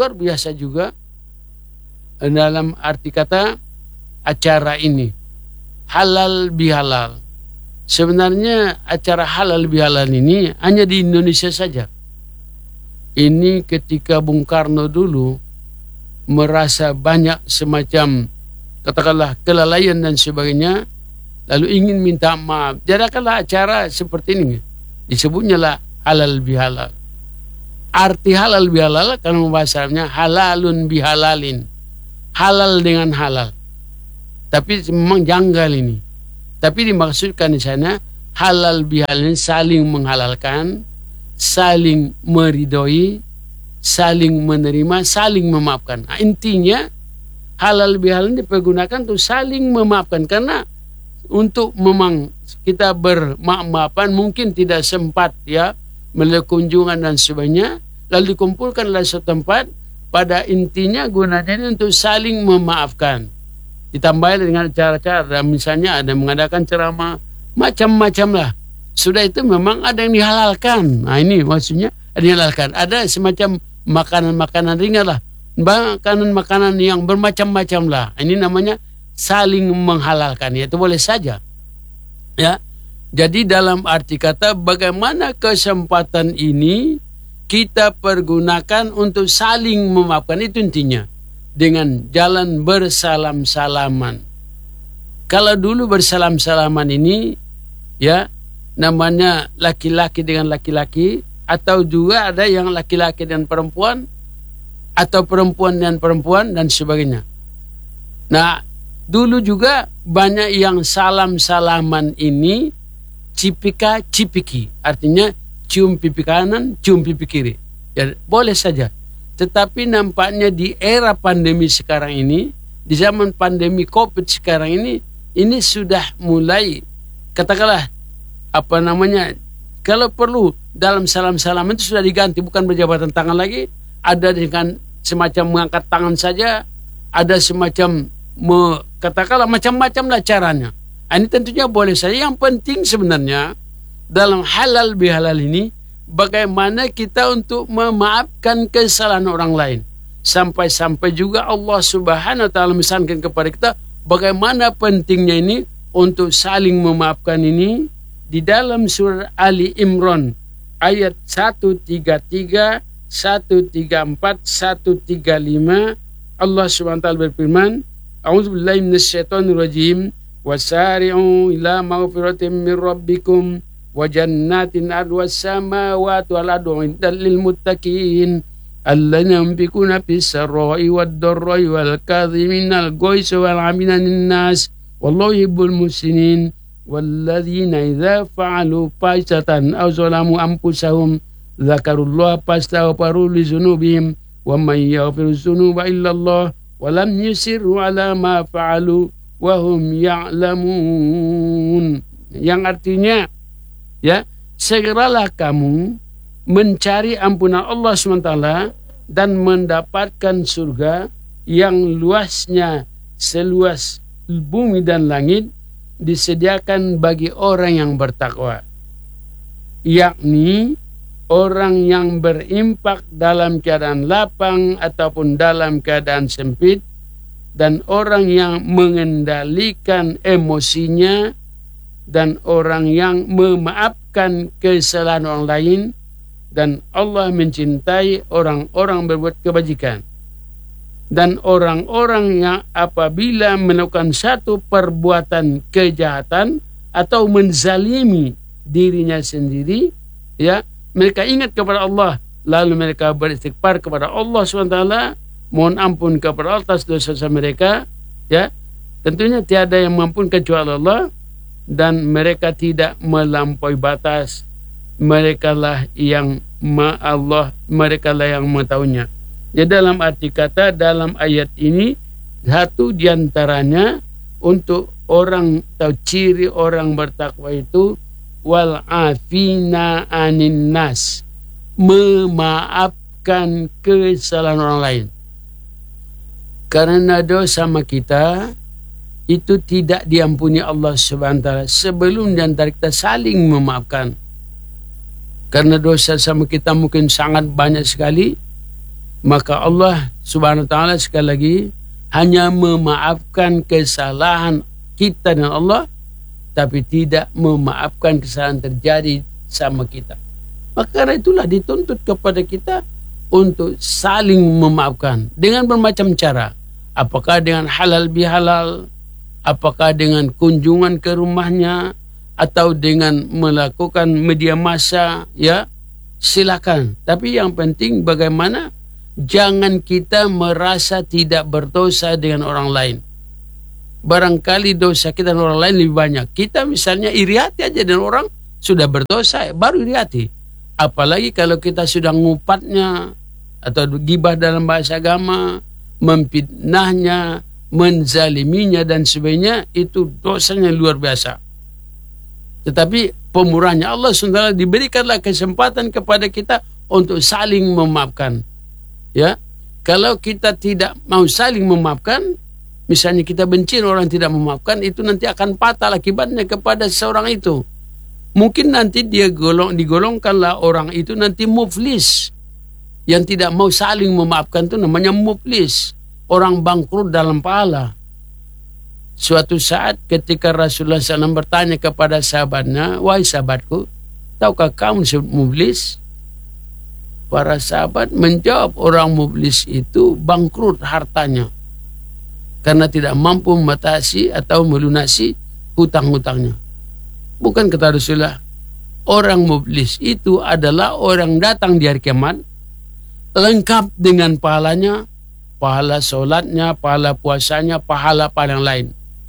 luar biasa juga dalam arti kata acara ini. Halal bihalal. Sebenarnya acara halal bihalal ini hanya di Indonesia saja. Ini ketika Bung Karno dulu merasa banyak semacam katakanlah kelalaian dan sebagainya, lalu ingin minta maaf. Jadikanlah acara seperti ini. Disebutnya lah halal bihalal. Arti halal bihalal karena bahasanya halalun bihalalin. Halal dengan halal. Tapi memang janggal ini. Tapi dimaksudkan di sana halal bihalal saling menghalalkan, saling meridhoi, saling menerima, saling memaafkan. Nah, intinya halal bihalal dipergunakan untuk saling memaafkan karena untuk memang kita bermaaf-maafan mungkin tidak sempat ya melalui kunjungan dan sebagainya, lalu dikumpulkanlah suatu tempat. Pada intinya gunanya ini untuk saling memaafkan. Ditambah dengan cara-cara, misalnya ada mengadakan ceramah macam-macam lah. Sudah itu memang ada yang dihalalkan. Nah ini maksudnya ada yang dihalalkan. Ada semacam makanan-makanan ringan lah, makanan-makanan yang bermacam-macam lah. Ini namanya saling menghalalkan. Ya itu boleh saja. Ya. Jadi dalam arti kata bagaimana kesempatan ini kita pergunakan untuk saling memaafkan, itu intinya. Dengan jalan bersalam-salaman. Kalau dulu bersalam-salaman ini ya namanya laki-laki dengan laki-laki, atau juga ada yang laki-laki dan perempuan, atau perempuan dan perempuan dan sebagainya. Nah, dulu juga banyak yang salam-salaman ini cipika-cipiki, artinya cium pipi kanan, cium pipi kiri. Ya, boleh saja. Tetapi nampaknya di era pandemi sekarang ini, di zaman pandemi COVID sekarang ini sudah mulai, katakanlah, apa namanya, kalau perlu dalam salam-salaman itu sudah diganti, bukan berjabatan tangan lagi, ada dengan semacam mengangkat tangan saja, ada semacam, katakanlah macam-macam lah caranya. Ini tentunya boleh saja. Yang penting sebenarnya, dalam halal bihalal ini bagaimana kita untuk memaafkan kesalahan orang lain. Sampai-sampai juga Allah Subhanahu wa taala memesankan kepada kita bagaimana pentingnya ini untuk saling memaafkan ini di dalam surah Ali Imran ayat 133, 134, 135. Allah Subhanahu wa taala berfirman, A'udzubillahi minasyaitonirrajim, wasari'u ila maghfiratin min rabbikum wa jannatin arduhas samawati wal ardu uiddat lil muttaqin alladzina yunfiquna fis sarra'i wad dharra'i wal kadhiminal ghaidha wal 'afina nas wallahu yuhibbul muhsinin walladzina idza fa'alu fahishatan aw zalamu anfusahum dzakarullaha fastaghfiru li dzunubihim wa may yaghfiru dzunuba illallah wa lam yusirru 'ala ma fa'alu wa hum ya'lamun. Yang artinya ya, segeralah kamu mencari ampunan Allah SWT dan mendapatkan surga yang luasnya seluas bumi dan langit disediakan bagi orang yang bertakwa, yakni orang yang berimpak dalam keadaan lapang ataupun dalam keadaan sempit, dan orang yang mengendalikan emosinya, dan orang yang memaafkan kesalahan orang lain, dan Allah mencintai orang-orang berbuat kebajikan. Dan orang-orang yang apabila melakukan satu perbuatan kejahatan atau menzalimi dirinya sendiri, ya, mereka ingat kepada Allah, lalu mereka beristighfar kepada Allah SWT, mohon ampun kepada Allah atas dosa-dosa mereka, ya, tentunya tiada yang mampu kecuali Allah. Dan mereka tidak melampaui batas. Merekalah yang Allah, merekalah yang mengetahuinya. Jadi dalam arti kata dalam ayat ini satu diantaranya untuk orang atau ciri orang bertakwa itu wal afina anin nas, memaafkan kesalahan orang lain. Karena dosa sama kita itu tidak diampuni Allah Subhanahu wa taala sebelum diantara kita saling memaafkan. Karena dosa sama kita mungkin sangat banyak sekali, Maka Allah subhanahu wa ta'ala sekali lagi hanya memaafkan kesalahan kita dan Allah, tapi tidak memaafkan kesalahan terjadi sama kita. Maka karena itulah dituntut kepada kita untuk saling memaafkan dengan bermacam cara. Apakah dengan halal bihalal, apakah dengan kunjungan ke rumahnya, atau dengan melakukan media massa, ya silakan. Tapi yang penting bagaimana jangan kita merasa tidak berdosa dengan orang lain. Barangkali dosa kita dengan orang lain lebih banyak. Kita misalnya iri hati aja dengan orang sudah berdosa, baru iri hati. Apalagi kalau kita sudah ngupatnya, atau gibah dalam bahasa agama, memfitnahnya, menzaliminya dan sebagainya, itu dosanya luar biasa. Tetapi pemurahnya Allah SWT diberikanlah kesempatan kepada kita untuk saling memaafkan. Ya, kalau kita tidak mau saling memaafkan, misalnya kita benci orang tidak memaafkan, itu nanti akan fatal akibatnya kepada seorang itu. Mungkin nanti dia digolongkanlah orang itu nanti muflis. Yang tidak mau saling memaafkan itu namanya muflis, orang bangkrut dalam pahala. Suatu saat ketika Rasulullah SAW bertanya kepada sahabatnya, wahai sahabatku, tahukah kamu disebut muflis? Para sahabat menjawab, orang muflis itu bangkrut hartanya karena tidak mampu membatasi atau melunasi hutang-hutangnya. Bukan, kata Rasulullah, orang muflis itu adalah orang datang di hari kiamat lengkap dengan pahalanya, pahala sholatnya, pahala puasanya, pahala yang lain.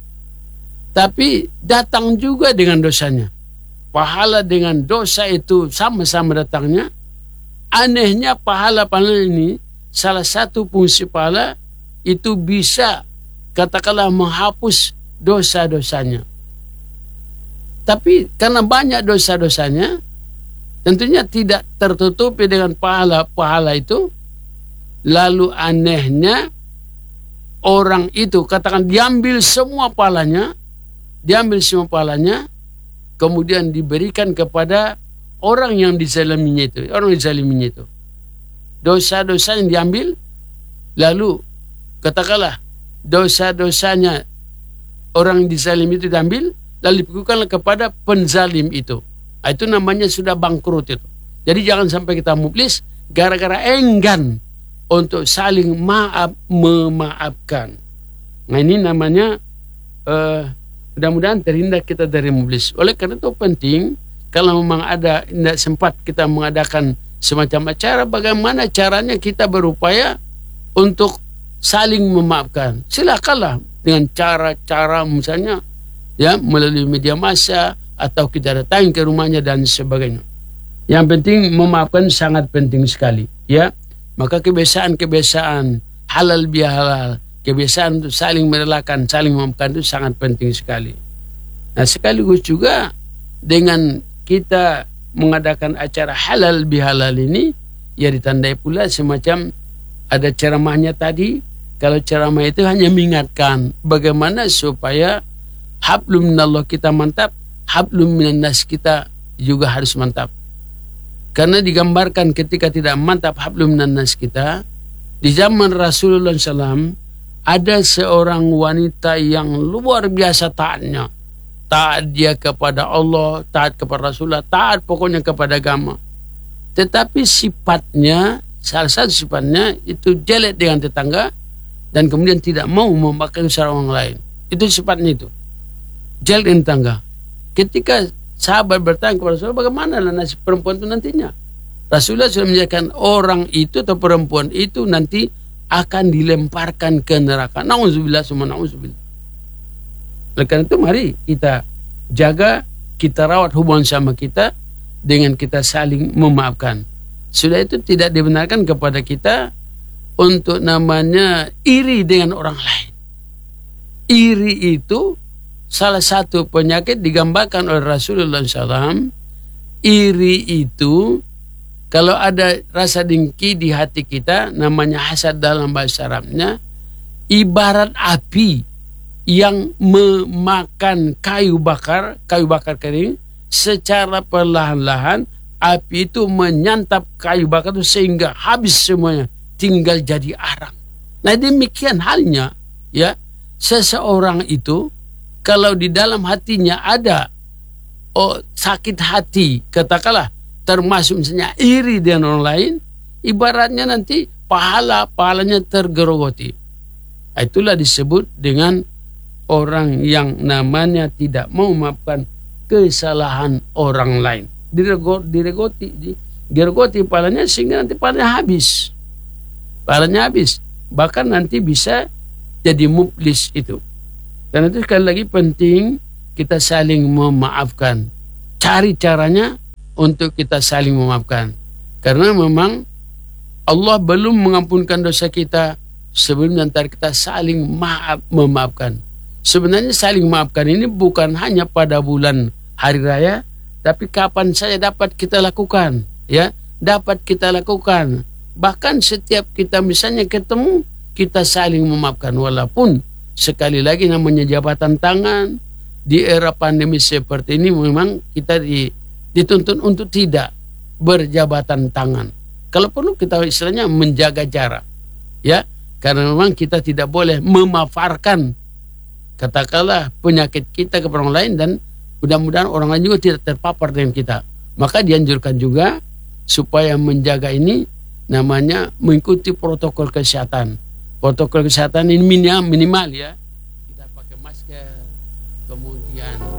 Tapi datang juga dengan dosanya. Pahala dengan dosa itu sama-sama datangnya. Anehnya pahala ini, salah satu fungsi pahala itu bisa katakanlah menghapus dosa-dosanya. Tapi karena banyak dosa-dosanya, tentunya tidak tertutupi dengan pahala-pahala itu. Lalu anehnya orang itu katakan diambil semua pahalanya, kemudian diberikan kepada orang yang dizaliminya itu. Dosa-dosa yang diambil, lalu katakanlah dosa-dosanya orang yang dizalimi itu diambil, lalu diberikanlah kepada penzalim itu. Itu namanya sudah bangkrut itu. Jadi jangan sampai kita muflis gara-gara enggan untuk saling memaafkan. Nah ini namanya mudah-mudahan terhindar kita dari muflis. Oleh karena itu penting, kalau memang tidak sempat kita mengadakan semacam acara, bagaimana caranya kita berupaya untuk saling memaafkan. Silakanlah dengan cara-cara misalnya ya melalui media massa, atau kita datang ke rumahnya dan sebagainya. Yang penting memaafkan sangat penting sekali, ya. Maka kebiasaan halal bihalal, kebiasaan untuk saling merelakan, saling memaafkan itu sangat penting sekali. Nah, sekaligus juga dengan kita mengadakan acara halal bihalal ini, ya ditandai pula semacam ada ceramahnya tadi. Kalau ceramah itu hanya mengingatkan bagaimana supaya hablum minallah kita mantap, hablum minannas kita juga harus mantap. Karena digambarkan ketika tidak mantap hablum minannas kita, di zaman Rasulullah SAW ada seorang wanita yang luar biasa taatnya. Taat dia kepada Allah, taat kepada Rasulullah, taat pokoknya kepada agama. Tetapi sifatnya, salah satu sifatnya itu jelek dengan tetangga, dan kemudian tidak mau memakai usaha orang lain. Itu sifatnya itu. Jelek dengan tetangga. Ketika sahabat bertanya kepada Rasulullah, bagaimana nasib perempuan itu nantinya? Rasulullah sudah menjelaskan orang itu atau perempuan itu nanti akan dilemparkan ke neraka. Na'udzubillah summa na'udzubillah. Oleh karena itu mari kita jaga, kita rawat hubungan sama kita dengan kita saling memaafkan. Sudah itu tidak dibenarkan kepada kita untuk namanya iri dengan orang lain. Iri itu salah satu penyakit digambarkan oleh Rasulullah SAW. Iri itu kalau ada rasa dengki di hati kita, namanya hasad dalam bahasa Arabnya, ibarat api yang memakan kayu bakar kering, secara perlahan-lahan api itu menyantap kayu bakar itu sehingga habis semuanya, tinggal jadi arang. Nah demikian halnya ya, seseorang itu kalau di dalam hatinya ada sakit hati, katakanlah termasuk misalnya iri dengan orang lain, ibaratnya nanti pahalanya tergerogoti. Itulah disebut dengan orang yang namanya tidak mau memaafkan kesalahan orang lain. Digerogoti pahalanya sehingga nanti pahalanya habis. Bahkan nanti bisa jadi muflis itu. Dan itu sekali lagi penting kita saling memaafkan. Cari caranya untuk kita saling memaafkan. Karena memang Allah belum mengampunkan dosa kita sebelum nanti kita saling memaafkan. Sebenarnya saling memaafkan ini bukan hanya pada bulan hari raya, tapi kapan saja dapat kita lakukan, ya, dapat kita lakukan. Bahkan setiap kita misalnya ketemu, kita saling memaafkan. Walaupun sekali lagi namanya jabatan tangan, di era pandemi seperti ini memang kita dituntut untuk tidak berjabatan tangan. Kalau perlu kita istilahnya menjaga jarak, ya, karena memang kita tidak boleh memaparkan katakanlah penyakit kita kepada orang lain, dan mudah-mudahan orang lain juga tidak terpapar dengan kita. Maka dianjurkan juga supaya menjaga ini namanya mengikuti protokol kesehatan. Protokol kesehatan ini minimal ya, kita pakai masker, kemudian